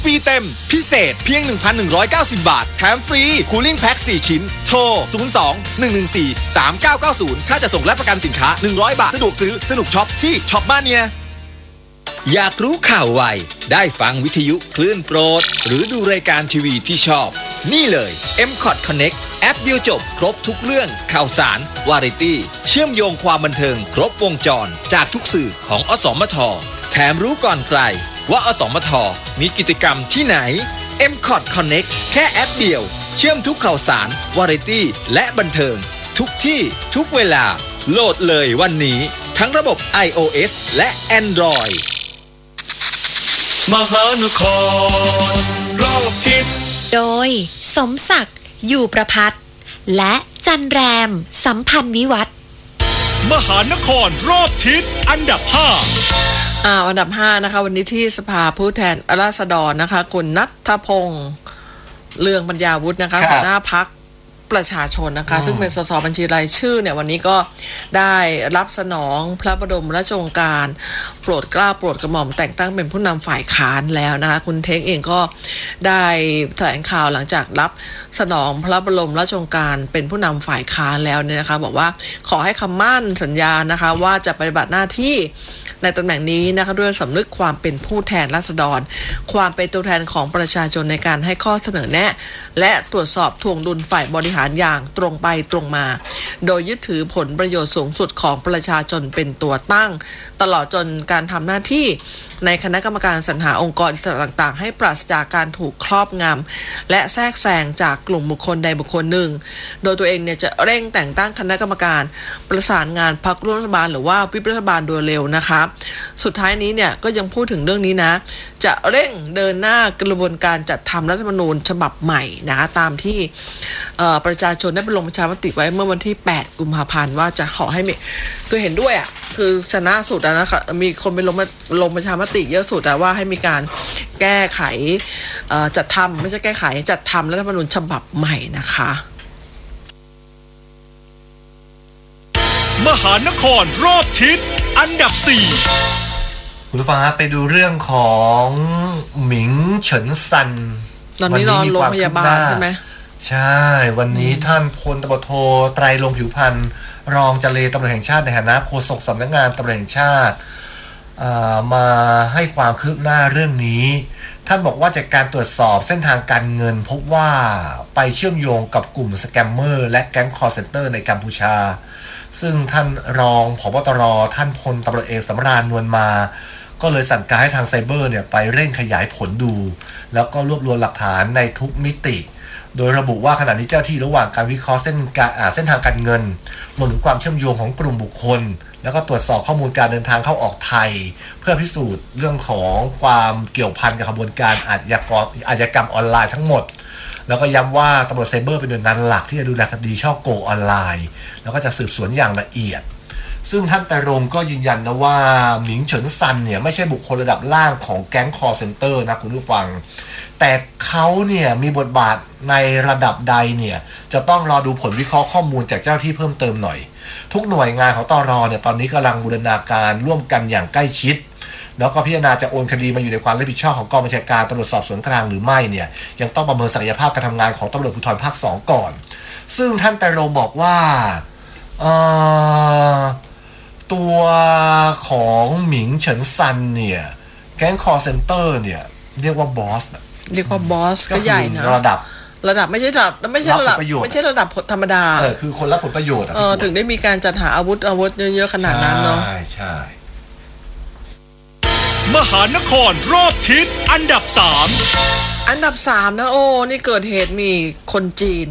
ฟรีเต็มพิเศษเพียง 1,190 บาทแถมฟรีคูลิ่งแพ็ค4ชิ้นโทร 02-114-3990 ค่าจะส่งและประกันสินค้า100 บาทสะดวกซื้อสนุกช็อปที่ช็อปบ้านเนี่ยอยากรู้ข่าวไวได้ฟังวิทยุคลื่นโปรดหรือดูรายการทีวีที่ชอบนี่เลย M-Cot Connect แอปเดียวจบครบทุกเรื่องข่าวสารวาไรตี้เชื่อมโยงความบันเทิงครบวงจรจากทุกสื่อของอสมทแถมรู้ก่อนใครว่าอสมทมีกิจกรรมที่ไหน M-Cot Connect แค่แอปเดียวเชื่อมทุกข่าวสารวาไรตี้และบันเทิงทุกที่ทุกเวลาโหลดเลยวันนี้ทั้งระบบ iOS และ Androidมหานครรอบทิศโดยสมศักดิ์อยู่ประภัตและจันแรมสัมพันธ์วิวัฒน์มหานครรอบทิศอันดับ5 อันดับ5นะคะวันนี้ที่สภาผู้แทนราษฎรนะคะคุณณัฐพงษ์เลืองปัญญาวุฒินะคะหัวหน้าพรรคประชาชนนะคะซึ่งเป็นสสบัญชีรายชื่อเนี่ยวันนี้ก็ได้รับสนองพระบรมราชโองการโปรดเกล้าโปรดกระหม่อมแต่งตั้งเป็นผู้นำฝ่ายค้านแล้วนะคะคุณเท้งเองก็ได้แถลงข่าวหลังจากรับสนองพระบรมราชโองการเป็นผู้นำฝ่ายค้านแล้วเนี่ยนะคะบอกว่าขอให้คำมั่นสัญญานะคะว่าจะปฏิบัติหน้าที่ในตำแหน่งนี้นะคะด้วยสำนึกความเป็นผู้แทนราษฎรความเป็นตัวแทนของประชาชนในการให้ข้อเสนอแนะและตรวจสอบทวงดุลฝ่ายบริหารอย่างตรงไปตรงมาโดยยึดถือผลประโยชน์สูงสุดของประชาชนเป็นตัวตั้งตลอดจนการทำหน้าที่ในคณะกรรมการสรรหาองค์กรอิสระต่างๆให้ปราศจากการถูกครอบงำและแทรกแซงจากกลุ่มบุคคลใดบุคคลหนึ่งโดยตัวเองเนี่ยจะเร่งแต่งตั้งคณะกรรมการประสานงานพรรคร่วมรัฐบาลหรือว่าวิปรัฐบาลโดยเร็วนะคะสุดท้ายนี้เนี่ยก็ยังพูดถึงเรื่องนี้นะจะเร่งเดินหน้ากระบวนการจัดทำรัฐธรรมนูญฉบับใหม่นะคะตามที่ประชาชนได้ไปลงประชามติไว้เมื่อวันที่8กุมภาพันธ์ว่าจะขอให้มีคือเห็นด้วยอ่ะคือชนะสุดนะคะมีคนไปลงประชามติเยอะสุดแต่ว่าให้มีการแก้ไขจัดทำไม่ใช่แก้ไขจัดทำรัฐธรรมนูญฉบับใหม่นะคะมหานครรอบทิศอันดับ4 คุณผู้ฟังครับไปดูเรื่องของหมิงเฉินซันตอนนี้นอนโรงพยาบาลใช่ไหมใช่วันนี้ท่านพลตำรวจโทไตรรงค์ผิวพรรณรองเจรตำรวจแห่งชาติในฐานะโฆษกสำนักงานตำรวจแห่งชาติมาให้ความคืบหน้าเรื่องนี้ท่านบอกว่าจากการตรวจสอบเส้นทางการเงินพบว่าไปเชื่อมโยงกับกลุ่มสแกมเมอร์และแก๊งคอลเซ็นเตอร์ในกัมพูชาซึ่งท่านรองผบตรท่านพลตำรวจเอกสำราญนวลมาก็เลยสั่งการให้ทางไซเบอร์เนี่ยไปเร่งขยายผลดูแล้วก็รวบรวมหลักฐานในทุกมิติโดยระบุว่าขณะนี้เจ้าที่ระหว่างการวิเคราะห์เส้นทางการเงินรวมถึงความเชื่อมโยงของกลุ่มบุคคลแล้วก็ตรวจสอบข้อมูลการเดินทางเข้าออกไทยเพื่อพิสูจน์เรื่องของความเกี่ยวพันกับขบวนการอาชญากรรมออนไลน์ทั้งหมดแล้วก็ย้ำว่าตำรวจไซเบอร์เป็นหน่วยงานหลักที่จะดูแลคดีฉ้อโกงออนไลน์แล้วก็จะสืบสวนอย่างละเอียดซึ่งท่านไตรรงค์ก็ยืนยันนะว่าหมิงเฉินซันเนี่ยไม่ใช่บุคคลระดับล่างของแก๊งคอลเซ็นเตอร์นะคุณผู้ฟังแต่เขาเนี่ยมีบทบาทในระดับใดเนี่ยจะต้องรอดูผลวิเคราะห์ข้อมูลจากเจ้าที่เพิ่มเติมหน่อยทุกหน่วยงานของตร.เนี่ยตอนนี้กำลังบูรณาการร่วมกันอย่างใกล้ชิดแล้วก็พิจารณาจะโอนคดีมาอยู่ในความรับผิดชอบของกองบัญชาการตำรวจสอบสวนกลางหรือไม่เนี่ยยังต้องประเมินศักยภาพการทำงานของตำรวจภูธรภาค2ก่อนซึ่งท่านไตรรงค์บอกว่าตัวของหมิงเฉินซันเนี่ยแก๊งคอลเซ็นเตอร์เนี่ยเรียกว่าบอสก็ใหญ่นะระดับไม่ใช่ระดับธรรมดาคือคนรับผลประโยชน์ถึงได้มีการจัดหาอาวุธเยอะๆขนาดนั้นเนาะใช่มหานครรอบทิศอันดับ3 นะโอ้นี่เกิดเหตุมีคนจีน